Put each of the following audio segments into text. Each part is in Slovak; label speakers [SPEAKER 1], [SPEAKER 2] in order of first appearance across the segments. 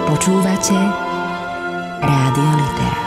[SPEAKER 1] Počúvate Rádio Litera.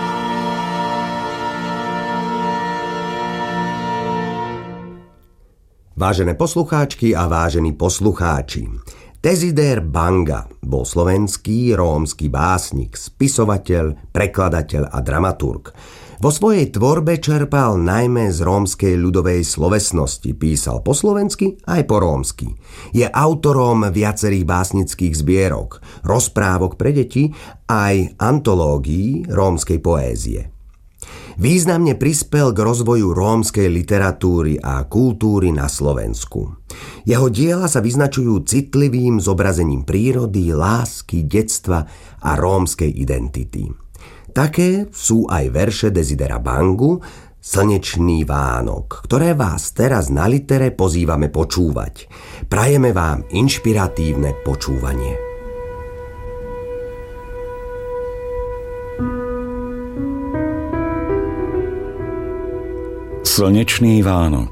[SPEAKER 2] Vážené poslucháčky a vážení poslucháči, Dezidér Banga bol slovenský rómsky básnik, spisovateľ, prekladateľ a dramaturg. Vo svojej tvorbe čerpal najmä z rómskej ľudovej slovesnosti, písal po slovensky aj po rómsky. Je autorom viacerých básnických zbierok, rozprávok pre deti aj antológií rómskej poézie. Významne prispel k rozvoju rómskej literatúry a kultúry na Slovensku. Jeho diela sa vyznačujú citlivým zobrazením prírody, lásky, detstva a rómskej identity. Také sú aj verše Dezidéra Bangu Slnečný Vánok, ktoré vás teraz na Litere pozývame počúvať. Prajeme vám inšpiratívne počúvanie.
[SPEAKER 3] Slnečný Vánok.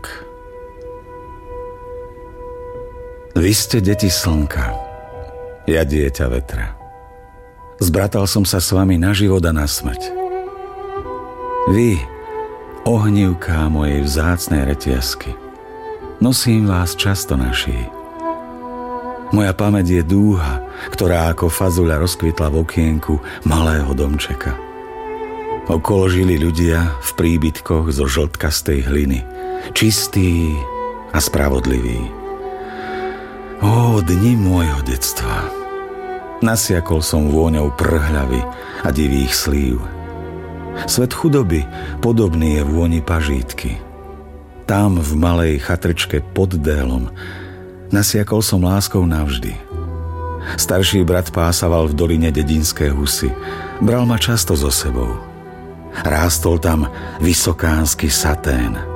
[SPEAKER 3] Vy ste deti slnka, ja dieťa vetra. Zbratal som sa s vami na život a na smrť. Vy, ohnívká mojej vzácnej retiasky, nosím vás často na šíji. Moja pamäť je dúha, ktorá ako fazuľa rozkvitla v okienku malého domčeka. Okolo žili ľudia v príbytkoch zo žltkastej hliny, čistí a spravodliví. Ó, dni môjho detstva! Nasiakol som vôňou prhľavy a divých slív. Svet chudoby podobný je vôni pažítky. Tam v malej chatrčke pod délom nasiakol som láskou navždy. Starší brat pásaval v doline dedinské husy, bral ma často so sebou. Rástol tam vysokánsky satén.